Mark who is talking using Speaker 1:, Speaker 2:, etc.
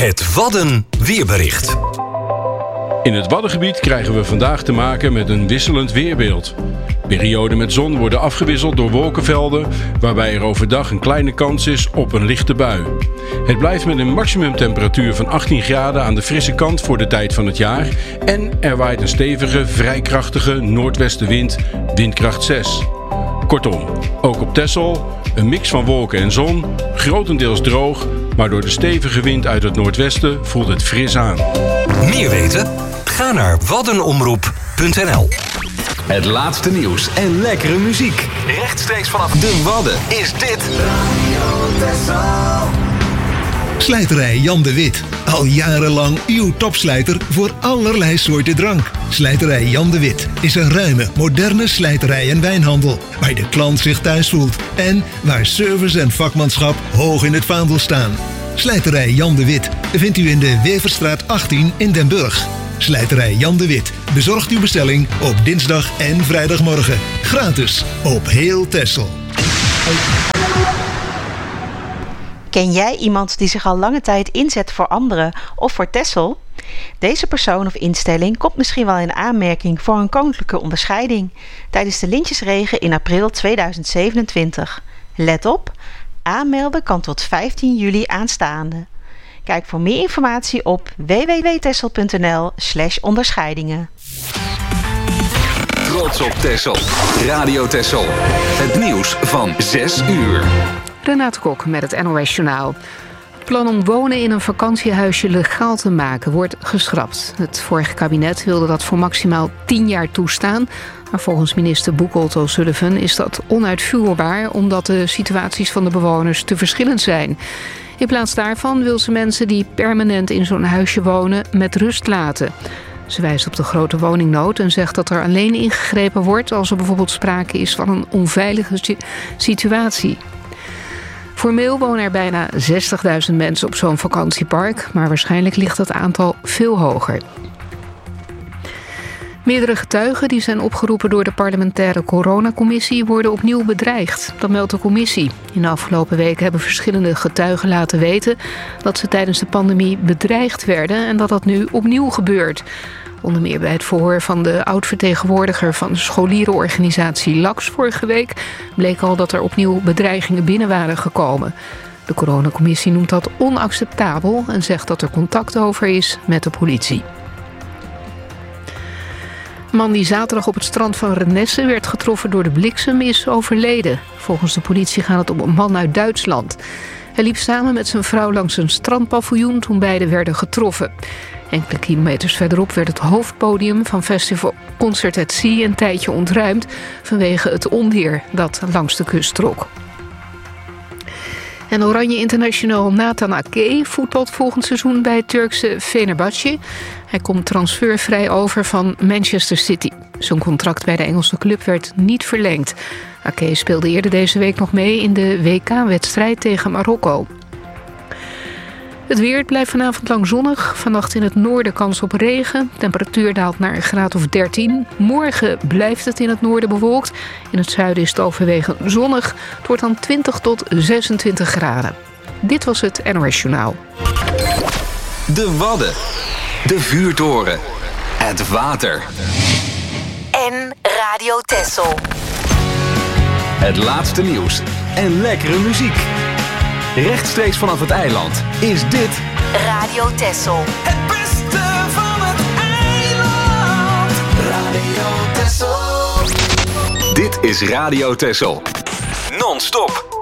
Speaker 1: Het Wadden weerbericht.
Speaker 2: In het Waddengebied krijgen we vandaag te maken met een wisselend weerbeeld. Perioden met zon worden afgewisseld door wolkenvelden, waarbij er overdag een kleine kans is op een lichte bui. Het blijft met een maximumtemperatuur van 18 graden aan de frisse kant voor de tijd van het jaar en er waait een stevige, vrij krachtige noordwestenwind, windkracht 6. Kortom, ook op Texel, een mix van wolken en zon, grotendeels droog, maar door de stevige wind uit het noordwesten voelt het fris aan.
Speaker 1: Meer weten? Ga naar waddenomroep.nl.
Speaker 3: Het laatste nieuws en lekkere muziek. Rechtstreeks vanaf de Wadden is dit
Speaker 4: Slijterij Jan de Wit. Al jarenlang uw topslijter voor allerlei soorten drank. Slijterij Jan de Wit is een ruime, moderne slijterij en wijnhandel, waar de klant zich thuis voelt en waar service en vakmanschap hoog in het vaandel staan. Slijterij Jan de Wit vindt u in de Weverstraat 18 in Den Burg. Slijterij Jan de Wit bezorgt uw bestelling op dinsdag en vrijdagmorgen. Gratis op heel Texel.
Speaker 5: Ken jij iemand die zich al lange tijd inzet voor anderen of voor Texel? Deze persoon of instelling komt misschien wel in aanmerking voor een koninklijke onderscheiding tijdens de Lintjesregen in april 2027. Let op, aanmelden kan tot 15 juli aanstaande. Kijk voor meer informatie op www.texel.nl/onderscheidingen.
Speaker 3: Trots op Texel. Radio Texel. Het nieuws van 6 uur.
Speaker 6: Renate Kok met het NOS Journaal. Het plan om wonen in een vakantiehuisje legaal te maken wordt geschrapt. Het vorige kabinet wilde dat voor maximaal 10 jaar toestaan. Maar volgens minister Boekholt O'Sullivan is dat onuitvoerbaar, omdat de situaties van de bewoners te verschillend zijn. In plaats daarvan wil ze mensen die permanent in zo'n huisje wonen met rust laten. Ze wijst op de grote woningnood en zegt dat er alleen ingegrepen wordt als er bijvoorbeeld sprake is van een onveilige situatie. Formeel wonen er bijna 60.000 mensen op zo'n vakantiepark, maar waarschijnlijk ligt dat aantal veel hoger. Meerdere getuigen die zijn opgeroepen door de parlementaire coronacommissie worden opnieuw bedreigd. Dat meldt de commissie. In de afgelopen weken hebben verschillende getuigen laten weten dat ze tijdens de pandemie bedreigd werden en dat dat nu opnieuw gebeurt. Onder meer bij het verhoor van de oud-vertegenwoordiger van de scholierenorganisatie LAX vorige week bleek al dat er opnieuw bedreigingen binnen waren gekomen. De coronacommissie noemt dat onacceptabel en zegt dat er contact over is met de politie. De man die zaterdag op het strand van Renesse werd getroffen door de bliksem is overleden. Volgens de politie gaat het om een man uit Duitsland. Hij liep samen met zijn vrouw langs een strandpaviljoen toen beiden werden getroffen. Enkele kilometers verderop werd het hoofdpodium van festival Concert at Sea een tijdje ontruimd vanwege het onweer dat langs de kust trok. En Oranje International Nathan Ake voetbalt volgend seizoen bij het Turkse Fenerbahçe. Hij komt transfervrij over van Manchester City. Zijn contract bij de Engelse club werd niet verlengd. Ake speelde eerder deze week nog mee in de WK-wedstrijd tegen Marokko. Het weer blijft vanavond lang zonnig. Vannacht in het noorden kans op regen. Temperatuur daalt naar een graad of 13. Morgen blijft het in het noorden bewolkt. In het zuiden is het overwegend zonnig. Het wordt dan 20 tot 26 graden. Dit was het NOS Journaal.
Speaker 3: De Wadden. De vuurtoren. Het water.
Speaker 7: En Radio Texel.
Speaker 3: Het laatste nieuws en lekkere muziek. Rechtstreeks vanaf het eiland is dit
Speaker 7: Radio Texel.
Speaker 8: Het beste van het eiland. Radio Texel.
Speaker 3: Dit is Radio Texel. Non-stop.